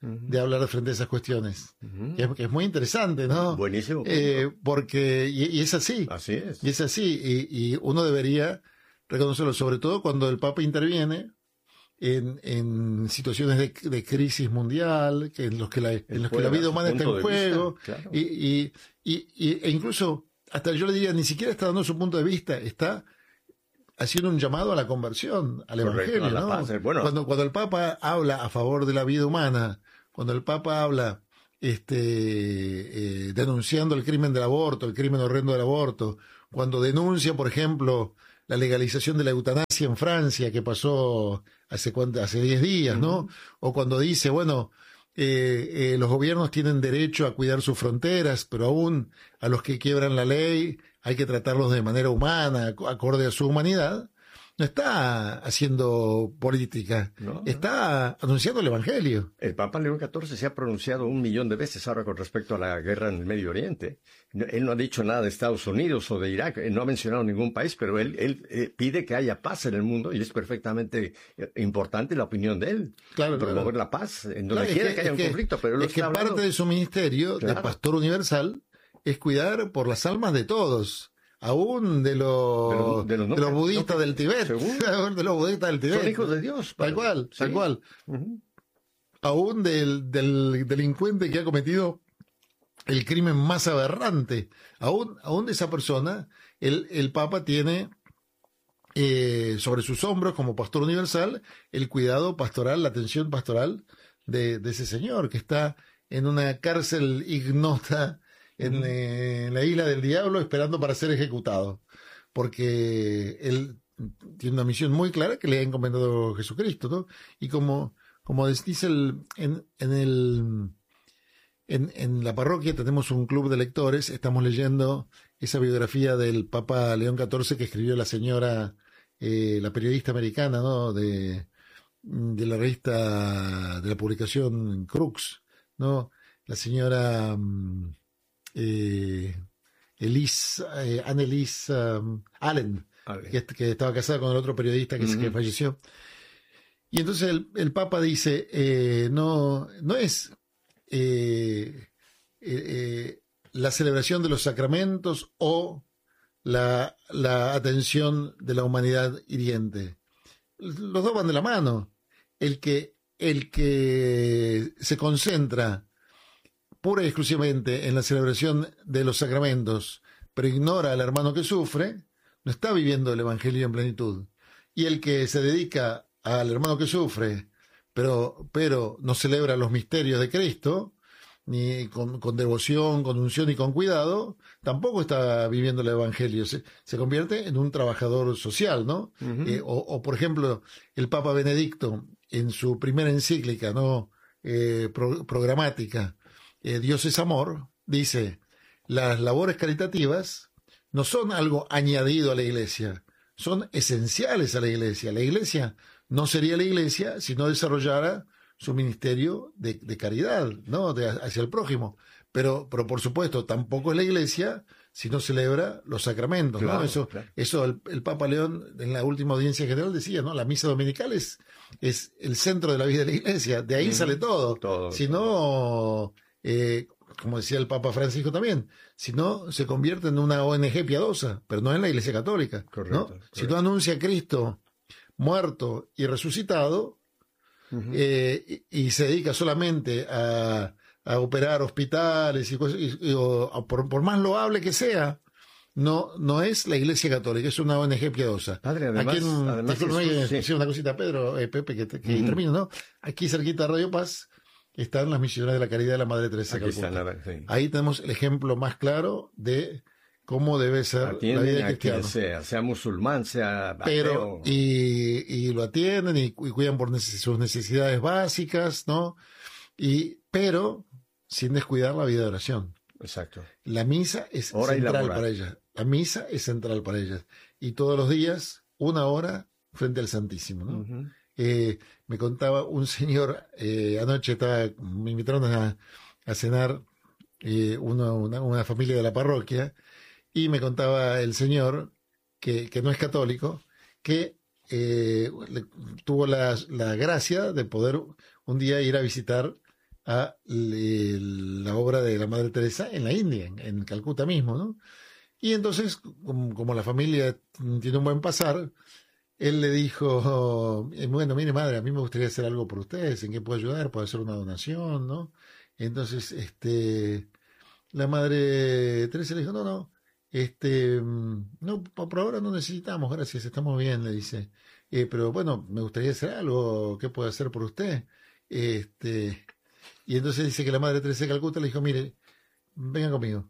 uh-huh. de hablar frente a esas cuestiones. Uh-huh. que, es, que es muy interesante, ¿no? Buenísimo. Eh, porque, y, y es así. Así es. Y es así. Y, y uno debería reconocerlo, sobre todo cuando el Papa interviene en, en situaciones de, de crisis mundial, que en los que la, en los que la vida humana está en juego. Vista, claro. y, y, y, y, e incluso, hasta yo le diría, ni siquiera está dando su punto de vista, está haciendo un llamado a la conversión, al Correcto, Evangelio, ¿no? Paz, bueno. Cuando, cuando el Papa habla a favor de la vida humana, cuando el Papa habla este, eh, denunciando el crimen del aborto, el crimen horrendo del aborto, cuando denuncia, por ejemplo, la legalización de la eutanasia en Francia, que pasó hace cuánto, hace diez días, ¿no? Uh-huh. O cuando dice, bueno, eh, eh, los gobiernos tienen derecho a cuidar sus fronteras, pero aún a los que quiebran la ley hay que tratarlos de manera humana, acorde a su humanidad. No está haciendo política, no, está no. anunciando el Evangelio. El Papa León catorce se ha pronunciado un millón de veces ahora con respecto a la guerra en el Medio Oriente. Él no ha dicho nada de Estados Unidos o de Irak, él no ha mencionado ningún país, pero él, él eh, pide que haya paz en el mundo y es perfectamente importante la opinión de él. Claro, promover claro. la paz, en donde claro, quiera que, que haya un que, conflicto. Pero él es que hablando... parte de su ministerio, claro. de pastor universal, es cuidar por las almas de todos. Aún de los, de los, de los, no, de los budistas no, del Tíbet, de los budistas del Tíbet. Son hijos de Dios. Tal cual, sí. tal cual. Uh-huh. Aún del, del delincuente que ha cometido el crimen más aberrante. Aún, aún de esa persona, el, el Papa tiene eh, sobre sus hombros, como pastor universal, el cuidado pastoral, la atención pastoral de, de ese señor que está en una cárcel ignota En, eh, en la isla del diablo esperando para ser ejecutado, porque él tiene una misión muy clara que le ha encomendado Jesucristo, ¿no? Y como, como dice el, en, en el en, en la parroquia tenemos un club de lectores, estamos leyendo esa biografía del Papa León catorce que escribió la señora, eh, la periodista americana, ¿no? De, de la revista, de la publicación Crux, ¿no? La señora Eh, Elise, eh, Annelise um, Allen, que, que estaba casada con el otro periodista que, uh-huh. que falleció. Y entonces el, el Papa dice, eh, no, no es eh, eh, eh, la celebración de los sacramentos o la, la atención de la humanidad hiriente. Los dos van de la mano. El que, el que se concentra pura y exclusivamente en la celebración de los sacramentos, pero ignora al hermano que sufre, no está viviendo el Evangelio en plenitud. Y el que se dedica al hermano que sufre, pero, pero no celebra los misterios de Cristo, ni con, con devoción, con unción y con cuidado, tampoco está viviendo el Evangelio. Se, se convierte en un trabajador social, ¿no? Uh-huh. Eh, o, o, por ejemplo, el Papa Benedicto, en su primera encíclica, ¿no? Eh, pro, programática, Eh, Dios es amor, dice, las labores caritativas no son algo añadido a la iglesia, son esenciales a la iglesia. La iglesia no sería la iglesia si no desarrollara su ministerio de, de caridad, ¿no? De, hacia el prójimo. Pero, pero por supuesto, tampoco es la iglesia si no celebra los sacramentos, claro, ¿no? Eso, claro. eso el, el Papa León en la última audiencia general decía, ¿no? La misa dominical es, es el centro de la vida de la iglesia, de ahí mm, sale todo. todo si no... Eh, como decía el Papa Francisco también, si no se convierte en una O N G piadosa, pero no en la Iglesia Católica. Correcto, ¿no? Correcto. Si no anuncia a Cristo muerto y resucitado, uh-huh. eh, y, y se dedica solamente a, a operar hospitales y cosas, y, y, o, a, por, por más loable que sea, no no es la Iglesia Católica, es una O N G piadosa. Padre, además, Aquí en, además Jesús, sí. sí, una cosita, Pedro, eh, Pepe, que, que uh-huh. termino, ¿no? Aquí cerquita de Radio Paz están las misioneras de la caridad de la Madre Teresa de Calcuta. Sí. Ahí tenemos el ejemplo más claro de cómo debe ser atienden la vida cristiana. cristiana. Sea, sea musulmán, sea ateo. Pero, y, y lo atienden y, y cuidan por neces- sus necesidades básicas, ¿no? Y, pero sin descuidar la vida de oración. Exacto. La misa es Hora central para ellas. La misa es central para ellas. Y todos los días, una hora frente al Santísimo, ¿no? Uh-huh. Eh, me contaba un señor, eh, anoche estaba, me invitaron a, a cenar eh, uno, una, una familia de la parroquia, y me contaba el señor, que, que no es católico, que eh, le, tuvo la, la gracia de poder un día ir a visitar a le, la obra de la Madre Teresa en la India, en, en Calcuta mismo, ¿no? Y entonces, como, como la familia tiene un buen pasar, él le dijo, bueno, mire madre, a mí me gustaría hacer algo por ustedes, ¿en qué puedo ayudar? ¿Puedo hacer una donación? ¿No? Entonces, este, la Madre Teresa le dijo, no, no, este, no, por ahora no necesitamos, gracias, estamos bien, le dice. Eh, pero bueno, me gustaría hacer algo, ¿qué puedo hacer por usted? Este, y entonces dice que la Madre Teresa de Calcuta le dijo, mire, vengan conmigo.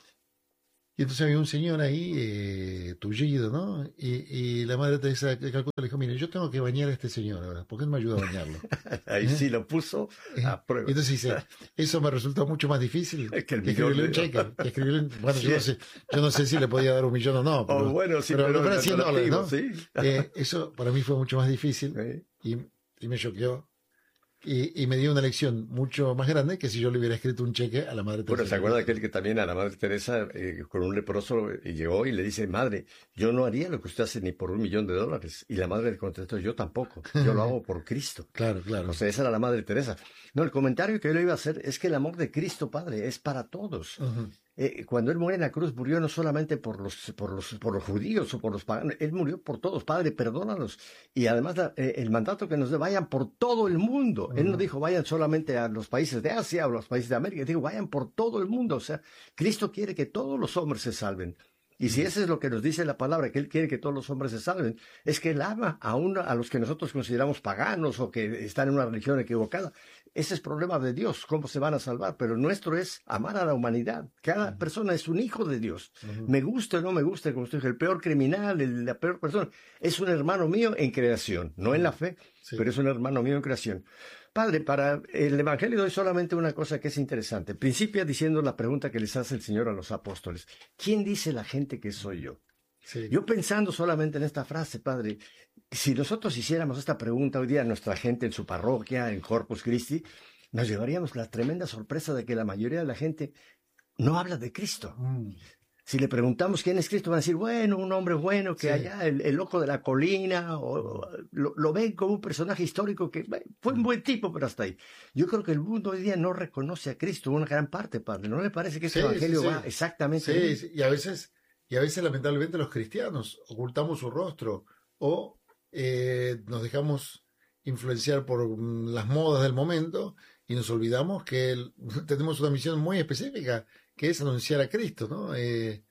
Y entonces había un señor ahí, eh, tullido, ¿no? Y, y la Madre Teresa de Calcuta le dijo, mire, yo tengo que bañar a este señor ahora, ¿por qué no me ayuda a bañarlo? Ahí ¿Eh? Sí lo puso a prueba. Entonces dice, eso me resultó mucho más difícil es que, el que escribirle un cheque. Que escribirle, bueno, sí. yo, no sé, yo no sé si le podía dar un millón o no, pero, oh, bueno, sí, pero, pero, pero cien dólares, ¿no? Sí. Eh, eso para mí fue mucho más difícil sí. y, y me choqueó. Y, y me dio una lección mucho más grande que si yo le hubiera escrito un cheque a la Madre Teresa. Bueno, ¿se acuerda aquel que también a la Madre Teresa eh, con un leproso y llegó y le dice, madre, yo no haría lo que usted hace ni por un millón de dólares? Y la Madre le contestó, yo tampoco, yo lo hago por Cristo. Claro, claro. O sea, esa era la Madre Teresa. No, el comentario que yo le iba a hacer es que el amor de Cristo, Padre, es para todos. Uh-huh. Eh, cuando él muere en la cruz, murió no solamente por los, por los, por los judíos o por los paganos, él murió por todos, Padre, perdónalos. Y además la, eh, el mandato que nos da, vayan por todo el mundo. Uh-huh. Él no dijo, vayan solamente a los países de Asia o los países de América, dijo, vayan por todo el mundo. O sea, Cristo quiere que todos los hombres se salven. Y si eso es lo que nos dice la palabra, que Él quiere que todos los hombres se salven, es que Él ama aún a los que nosotros consideramos paganos o que están en una religión equivocada. Ese es problema de Dios, cómo se van a salvar, pero nuestro es amar a la humanidad. Cada uh-huh. persona es un hijo de Dios. Uh-huh. Me guste o no me guste, como usted dijo, el peor criminal, el, la peor persona, es un hermano mío en creación, no en la fe, sí. pero es un hermano mío en creación. Padre, para el Evangelio doy solamente una cosa que es interesante. Principia diciendo la pregunta que les hace el Señor a los apóstoles. ¿Quién dice la gente que soy yo? Sí. Yo pensando solamente en esta frase, Padre, si nosotros hiciéramos esta pregunta hoy día a nuestra gente en su parroquia, en Corpus Christi, nos llevaríamos la tremenda sorpresa de que la mayoría de la gente no habla de Cristo. Mm. Si le preguntamos quién es Cristo, van a decir, bueno, un hombre bueno que sí. allá, el, el loco de la colina, o, o lo, lo ven como un personaje histórico que bueno, fue un buen tipo, pero hasta ahí. Yo creo que el mundo hoy día no reconoce a Cristo, una gran parte, Padre. ¿No le parece que este sí, evangelio sí, sí. va exactamente? Sí, sí, y a veces, y a veces lamentablemente los cristianos ocultamos su rostro o eh, nos dejamos influenciar por las modas del momento y nos olvidamos que el, tenemos una misión muy específica, que es anunciar a Cristo, ¿no? Eh,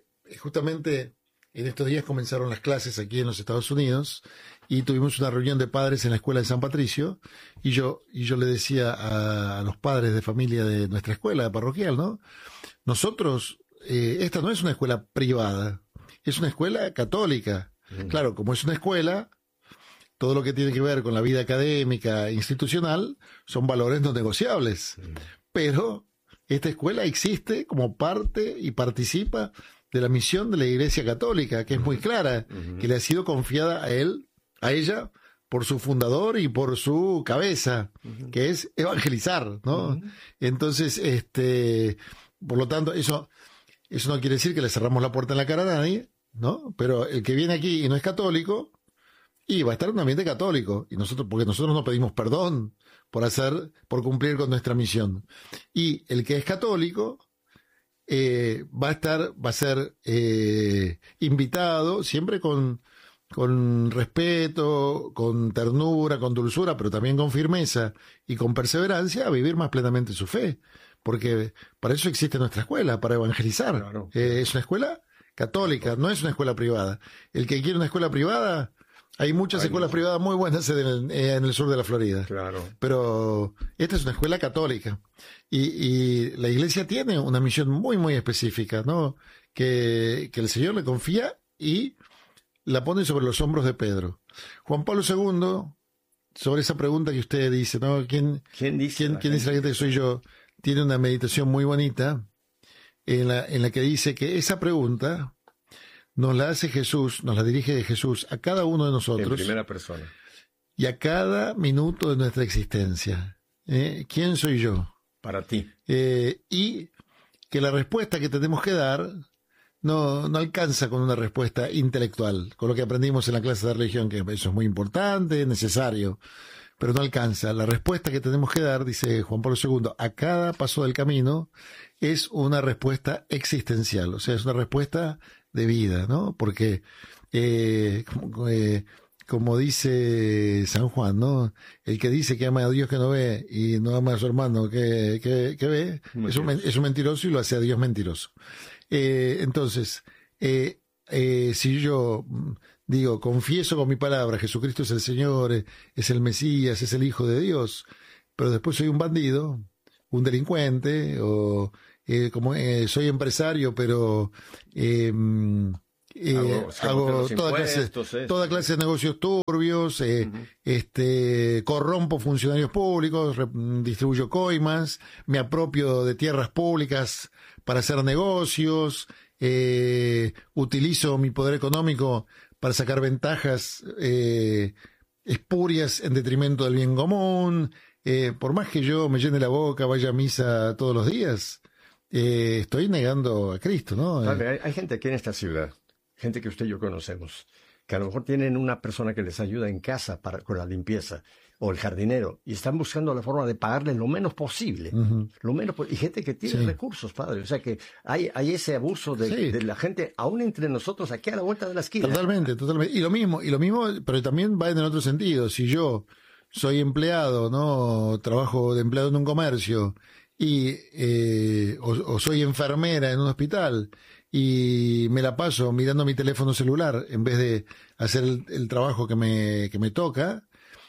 justamente en estos días comenzaron las clases aquí en los Estados Unidos y tuvimos una reunión de padres en la escuela de San Patricio y yo, y yo le decía a, a los padres de familia de nuestra escuela parroquial, ¿no? Nosotros, eh, esta no es una escuela privada, es una escuela católica. Mm. Claro, como es una escuela, todo lo que tiene que ver con la vida académica e institucional son valores no negociables, mm. pero esta escuela existe como parte y participa de la misión de la Iglesia Católica, que es muy clara, uh-huh. que le ha sido confiada a él, a ella, por su fundador y por su cabeza, uh-huh. que es evangelizar, ¿no? Uh-huh. Entonces, este, por lo tanto, eso, eso no quiere decir que le cerramos la puerta en la cara a nadie, ¿no? Pero el que viene aquí y no es católico, y va a estar en un ambiente católico, y nosotros, porque nosotros no pedimos perdón por hacer, por cumplir con nuestra misión. Y el que es católico eh, va a estar, va a ser eh, invitado siempre con, con respeto, con ternura, con dulzura, pero también con firmeza y con perseverancia a vivir más plenamente su fe. Porque para eso existe nuestra escuela, para evangelizar. Claro. Eh, es una escuela católica, no es una escuela privada. El que quiere una escuela privada, hay muchas Ay, escuelas no. privadas muy buenas en el, en el sur de la Florida. Claro. Pero esta es una escuela católica. Y, y la iglesia tiene una misión muy, muy específica, ¿no? Que, que el Señor le confía y la pone sobre los hombros de Pedro. Juan Pablo segundo, sobre esa pregunta que usted dice, ¿no? ¿Quién, ¿Quién dice, ¿quién, ¿quién dice la gente que soy yo? Tiene una meditación muy bonita en la, en la que dice que esa pregunta nos la hace Jesús, nos la dirige de Jesús a cada uno de nosotros. En primera persona. Y a cada minuto de nuestra existencia. ¿Eh? ¿Quién soy yo? Para ti. Eh, y que la respuesta que tenemos que dar no, no alcanza con una respuesta intelectual, con lo que aprendimos en la clase de religión, que eso es muy importante, necesario. pero no alcanza. La respuesta que tenemos que dar, dice Juan Pablo segundo, a cada paso del camino es una respuesta existencial, o sea, es una respuesta de vida, ¿no? Porque, eh, como, eh, como dice San Juan, ¿no? El que dice que ama a Dios que no ve y no ama a su hermano que, que, que ve, es un, es un mentiroso y lo hace a Dios mentiroso. Eh, entonces, eh, eh, si yo digo, confieso con mi palabra, Jesucristo es el Señor, es el Mesías, es el Hijo de Dios, pero después soy un bandido, un delincuente, o eh, como eh, soy empresario, pero eh, eh, hago, hago toda, clase, eh. toda clase de negocios turbios, eh, uh-huh. este, corrompo funcionarios públicos, re, distribuyo coimas, me apropio de tierras públicas para hacer negocios, eh, utilizo mi poder económico para sacar ventajas eh, espurias en detrimento del bien común. Eh, por más que yo me llene la boca, vaya a misa todos los días, eh, estoy negando a Cristo, ¿no? Padre, hay, hay gente aquí en esta ciudad, gente que usted y yo conocemos, que a lo mejor tienen una persona que les ayuda en casa para, con la limpieza, o el jardinero, y están buscando la forma de pagarle lo menos posible, uh-huh. lo menos y gente que tiene sí. recursos, padre, o sea que hay, hay ese abuso de, sí. de la gente, aún entre nosotros, aquí a la vuelta de la esquina. Totalmente, totalmente, y lo mismo, y lo mismo, pero también va en el otro sentido, si yo soy empleado, ¿no? Trabajo de empleado en un comercio, y eh, o, o soy enfermera en un hospital, y me la paso mirando mi teléfono celular, en vez de hacer el, el trabajo que me, que me toca,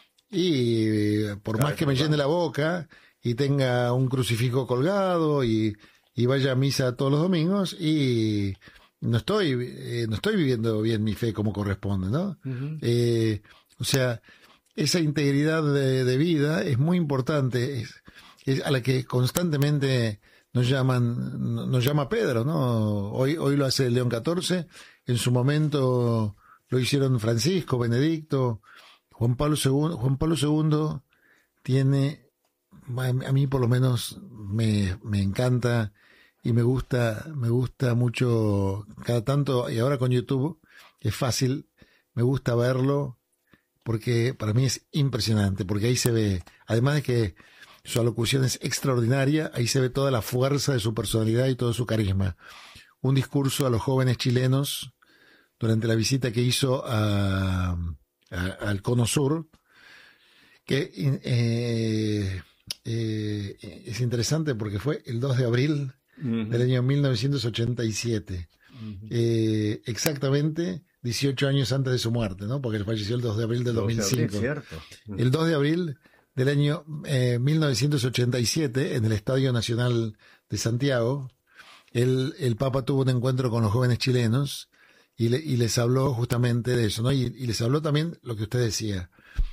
y por claro, más que me llene la boca y tenga un crucifijo colgado y, y vaya a misa todos los domingos, y no estoy eh, no estoy viviendo bien mi fe como corresponde, ¿no? Uh-huh. Eh, o sea, esa integridad de, de vida es muy importante, es, es a la que constantemente nos llaman, nos llama Pedro, ¿no? Hoy, hoy lo hace León catorce, en su momento lo hicieron Francisco, Benedicto. Juan Pablo segundo, Juan Pablo segundo tiene, a mí por lo menos me, me encanta y me gusta, me gusta mucho cada tanto, y ahora con YouTube es fácil, me gusta verlo porque para mí es impresionante, porque ahí se ve, además de que su alocución es extraordinaria, ahí se ve toda la fuerza de su personalidad y todo su carisma. Un discurso a los jóvenes chilenos durante la visita que hizo a al Cono Sur, que eh, eh, es interesante porque fue el dos de abril uh-huh. del año mil novecientos ochenta y siete, uh-huh. eh, exactamente dieciocho años antes de su muerte, ¿no? Porque falleció el dos de abril del dos mil cinco. De abril, uh-huh. El dos de abril del año eh, mil novecientos ochenta y siete, en el Estadio Nacional de Santiago, el, el Papa tuvo un encuentro con los jóvenes chilenos, Y, le, y les habló justamente de eso, ¿no? Y, y les habló también lo que usted decía.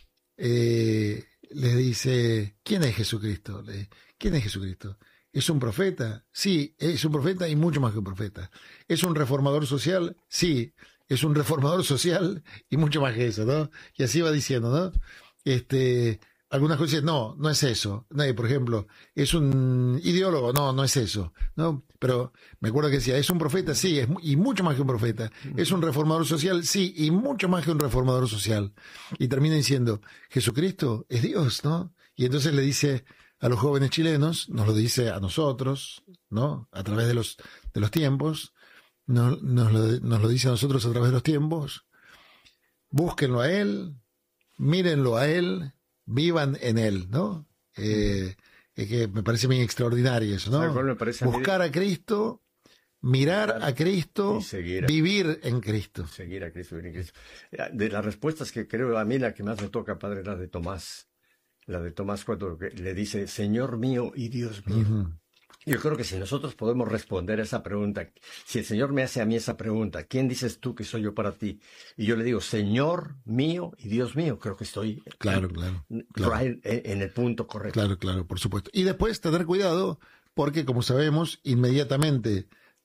Eh, les dice, ¿quién es Jesucristo? Le, ¿Quién es Jesucristo? ¿Es un profeta? Sí, es un profeta y mucho más que un profeta. ¿Es un reformador social? Sí, es un reformador social y mucho más que eso, ¿no? Y así va diciendo, ¿no? Este, algunas cosas dicen, no, no es eso. No, por ejemplo, ¿es un ideólogo? No, no es eso, ¿no? Pero me acuerdo que decía, ¿es un profeta? Sí, es, y mucho más que un profeta. ¿Es un reformador social? Sí, y mucho más que un reformador social. Y termina diciendo, Jesucristo es Dios, ¿no? Y entonces le dice a los jóvenes chilenos, nos lo dice a nosotros, ¿no? A través de los, de los tiempos, nos, nos, lo, nos lo dice a nosotros a través de los tiempos, búsquenlo a Él, mírenlo a Él, vivan en Él, ¿no? Eh, es que me parece bien extraordinario eso, ¿no? Buscar a, a Cristo, mirar a Cristo, a, vivir en Cristo. Seguir a Cristo, vivir en Cristo. De las respuestas que creo a mí la que más me toca, padre, la de Tomás. La de Tomás cuando le dice, Señor mío y Dios mío. Uh-huh. Yo creo que si nosotros podemos responder a esa pregunta, si el Señor me hace a mí esa pregunta, ¿quién dices tú que soy yo para ti? Y yo le digo, Señor mío y Dios mío, creo que estoy claro, claro, claro. En, en el punto correcto. Claro, claro, por supuesto. Y después tener cuidado, porque como sabemos, inmediatamente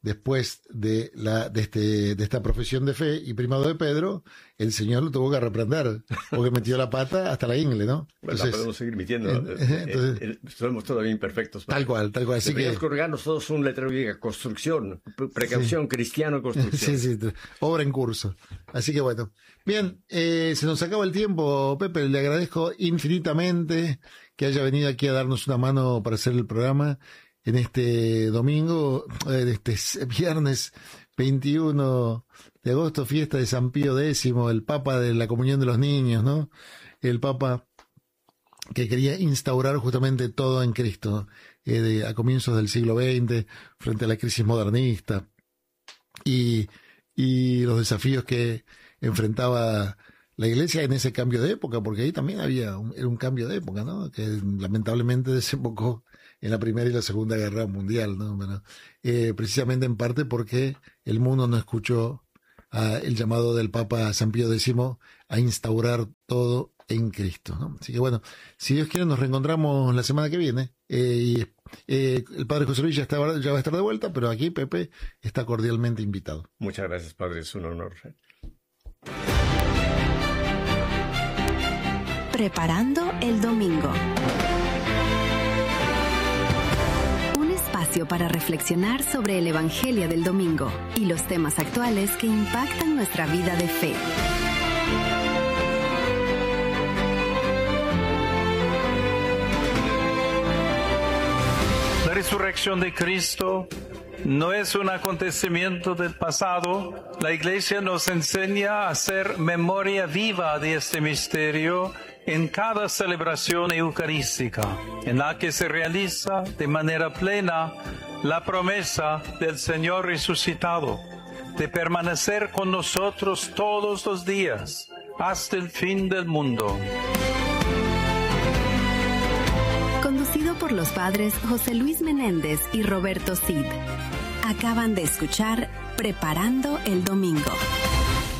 después de la de este de esta profesión de fe y primado de Pedro, el Señor lo tuvo que reprender porque metió la pata hasta la ingle, ¿no? Entonces, bueno, podemos seguir metiendo. Entonces, eh, eh, somos todavía imperfectos. Tal cual, tal cual. Así Deberíamos que colgarnos todos un letrero que diga construcción, precaución, sí. Cristiano, construcción. Sí, sí, obra en curso. Así que bueno. Bien, eh, se nos acaba el tiempo, Pepe. Le agradezco infinitamente que haya venido aquí a darnos una mano para hacer el programa en este domingo, en este viernes veintiuno de agosto, fiesta de San Pío X, el Papa de la Comunión de los Niños, ¿no? El Papa que quería instaurar justamente todo en Cristo, eh, de, a comienzos del siglo veinte, frente a la crisis modernista y, y los desafíos que enfrentaba la Iglesia en ese cambio de época, porque ahí también había un, era un cambio de época, ¿no? Que lamentablemente desembocó en la Primera y la Segunda Guerra Mundial, ¿no? Bueno, eh, precisamente en parte porque el mundo no escuchó a el llamado del Papa San Pío X a instaurar todo en Cristo, ¿no? Así que bueno, si Dios quiere nos reencontramos la semana que viene. Eh, y eh, el Padre José Luis ya, está, ya va a estar de vuelta, pero aquí Pepe está cordialmente invitado. Muchas gracias, Padre, es un honor. Preparando el domingo. Un espacio para reflexionar sobre el Evangelio del domingo y los temas actuales que impactan nuestra vida de fe. La resurrección de Cristo no es un acontecimiento del pasado. La Iglesia nos enseña a hacer memoria viva de este misterio en cada celebración eucarística, en la que se realiza de manera plena la promesa del Señor resucitado de permanecer con nosotros todos los días hasta el fin del mundo. Conducido por los padres José Luis Menéndez y Roberto Cid. Acaban de escuchar Preparando el Domingo.